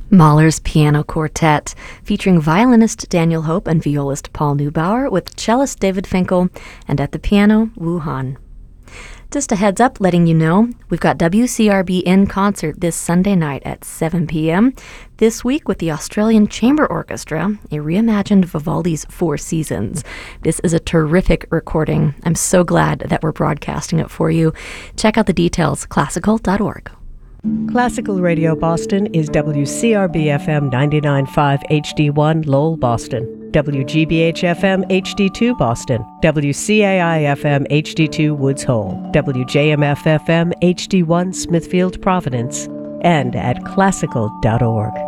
Mahler's Piano Quartet, featuring violinist Daniel Hope and violist Paul Neubauer with cellist David Finkel, and at the piano, Wu Han. Just a heads up, letting you know, we've got WCRB in concert this Sunday night at 7 p.m. This week with the Australian Chamber Orchestra, a reimagined Vivaldi's Four Seasons. This is a terrific recording. I'm so glad that we're broadcasting it for you. Check out the details, classical.org. Classical Radio Boston is WCRB-FM 99.5 HD1 Lowell, Boston, WGBH-FM HD2 Boston, WCAI-FM HD2 Woods Hole, WJMF-FM HD1 Smithfield, Providence, and at classical.org.